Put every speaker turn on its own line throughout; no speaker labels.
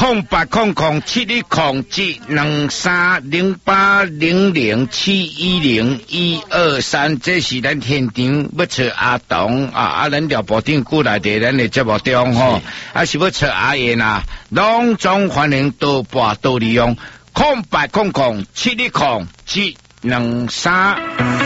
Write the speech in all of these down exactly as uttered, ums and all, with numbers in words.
空八空空七一空七两三零八零零七一零一二三，这是咱现场要找阿童啊！啊，咱调部长过来伫咱的节目中吼，啊是要找阿燕啊，拢总欢迎多拨多利用空八空空七一空七两三。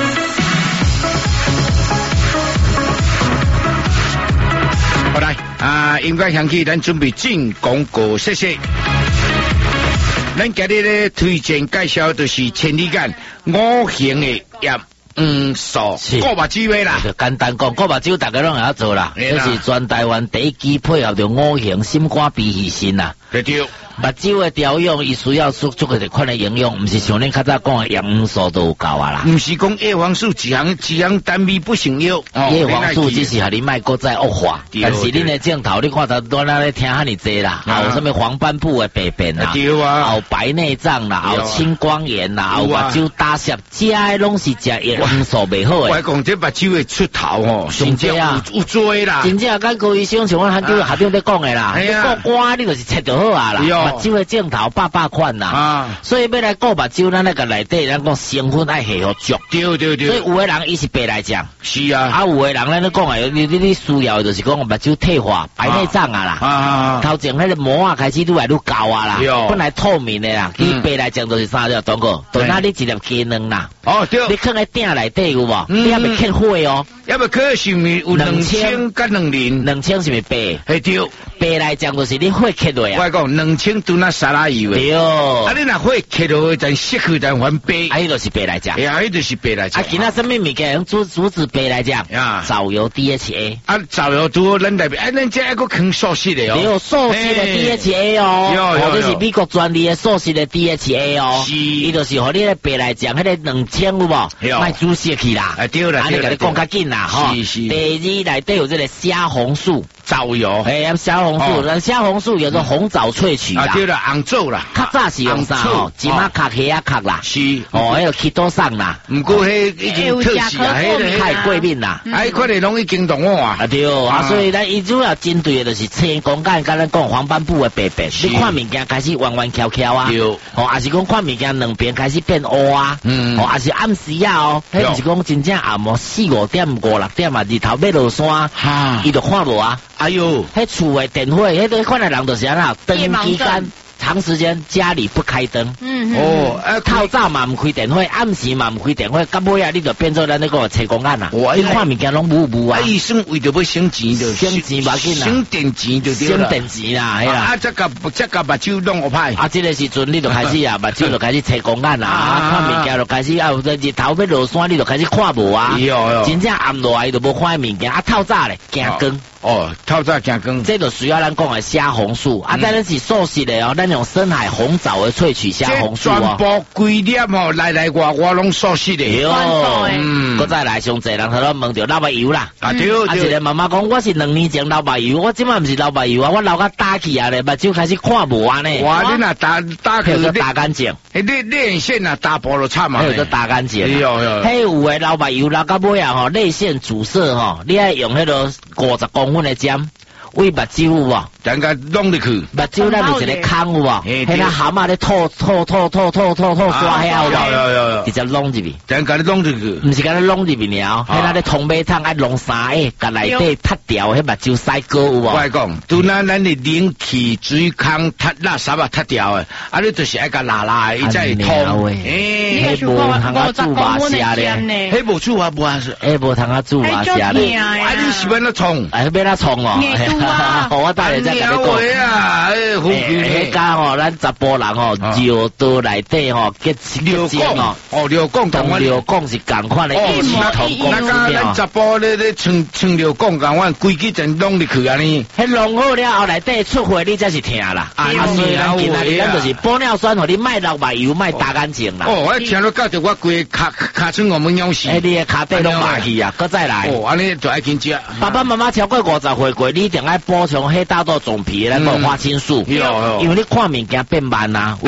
好来啊！音乐响起，咱准备进广告，谢谢。咱今日咧推荐介绍就是千里眼五行的叶黄素锅目酒的啦。
简单讲，锅目酒大家拢会晓做啦，这是全台湾第一支配合着五行心肝脾肺肾啦。
对对。
目酒的调用，伊需要足足个款的营养，毋是像恁较早讲的叶黄素都有够啊啦。
毋是讲叶黄素一项一项单味不成药，
叶黄素只是互你卖搁再恶化，但是恁的镜头你看到多咱咧听遐尼济啦，还有什么黄斑部的病变啦，还有白内障啦，还有青光眼啦，还有目睭打涩，食的拢是食叶黄素袂好诶。
我讲这目睭会出头吼，
真正啊
有做啦，
真正甲高医生像我韩长下长咧讲诶啦，你过肝你就是切就好啊啦。目睭的镜头百百款啦，啊，所以要来顾目睭，咱那个内底咱讲成分爱下好足，
对对对。
所以有的人伊是白内障，
是啊，
啊有的人咱咧讲诶，你你你需要就是讲目睭退化、白内障啊啦，啊，头前迄个膜啊开始愈来愈高啊啦，本来透明的啦，伊白内障就是啥叫东哥，到那里一粒鸡卵啦，哦对，你放喺鼎内底有无？你还袂开火哦，
要不可是咪有两千甲两零，
两千是咪白？
嘿对，
白内障就是你火开落啊，
我讲两千吨啊沙拉油。
对，
啊！你若火开落，就失去咱还白，
啊，迄就是白内障，
哎呀，迄就是白内障。
啊，其他什么物件能阻阻止白内障？啊，藻油 D H A，
啊，藻油都咱内面，哎，咱这一个坑素食的哦，
有素食的 D H A 哦，哦，这是美国专利的素食的 D H A 哦，是，伊就是互你个白内障，迄个两千有无？卖煮食去啦，啊对啦，啊你甲你讲较紧啦，吼，是是。第二内底有这个虾红素。
藻油，
哎，虾红素，咱虾红素有个红枣萃取啦，
啊对啦，红枣啦，
较早是用啥吼？金马卡黑啊卡啦，
是，
哦，还有起多上啦，
毋过迄已经特许啊，迄
太贵面啦，
哎，款的拢已经动我啊，
啊对，啊所以咱伊主要针对的就是青光眼，甲咱讲黄斑部的病变，你看物件开始弯弯翘翘啊，哦，还是讲看物件两边开始变乌啊，嗯，哦，还是暗时啊哦，迄是讲真正暗晡四五点五六点啊，日头要落山，哈，伊就看无啊，哎呦，迄厝的电火，迄个款的人就是安那，灯期间长时间家里不开灯，嗯哦，啊，透早嘛唔开电火，暗时嘛唔开电火，到尾啊你就变做咱那个青光眼啦，你看物件拢雾雾啊，
医生为着要省钱就
省钱嘛紧啦，
省电钱就对啦，
省电钱啦，系啦，
啊，这个这个目睭弄我歹，
啊，这个时阵你就开始啊，目睭就开始青光眼啦，啊，看物件就开始啊，有日头要落山，你就开始看无啊，真正暗落来就无看物件，啊，透早咧惊光。
哦，透早惊光，
这就需要咱讲的虾红素，啊，咱是素食的哦，咱用深海红枣的萃取虾红素哦，
全部规粒哦，来来外外拢素食的，
哟，嗯，搁再来上济人他都问着老白油啦，啊对对，啊一个妈妈讲我是两年前老白油，我即摆毋是老白油啊，我流甲打去啊咧，目睭开始看无啊呢，
哇，你若打打去
打干净，
迄你泪腺啊打破了惨啊，
迄个打干净，
哟哟，
迄有诶老白油流到尾啊吼，泪腺阻塞吼，你爱用迄个五十公分的针。为目睭有无？
等下弄入去，
目睭咱是一个孔有无？迄个蛤蟆咧吐吐吐吐吐吐吐刷遐有无？
有有有，
直接弄入去。
等下你弄入去，
毋是甲你弄入去尔，迄那咧通马桶爱弄三下，甲内底脱掉，迄目睭塞膏有无？
我讲，拄咱咱的冷气水孔脱垃圾啊脱掉诶，啊你就是爱甲拉拉，伊才会通。
诶，迄无通啊煮麻食咧，
迄无煮啊无啊，
迄无通啊煮麻食咧。
啊你是要哪创？
啊要哪创哦？我等下再甲你讲。
啊，诶，好
迄家吼，咱查甫人吼，尿道内底吼结结晶哦，
哦，尿管
同尿管是共款的异曲同工之妙。
咱查甫咧咧穿穿尿管共款，规矩就弄入去安尼。
迄弄好了后内底出血，你才是疼啦。啊，所以咱今仔日咱就是玻尿酸，互你卖流目油，卖打干净啦。
哦，我听到搞着我规骹骹穿我们样死。
诶，你的骹底拢麻去啊，搁再来。
哦，安尼就爱紧食。
爸爸妈妈超过五十岁过，你一定爱补充黑大豆种皮，咱讲花青素。因为你看物件变慢啊。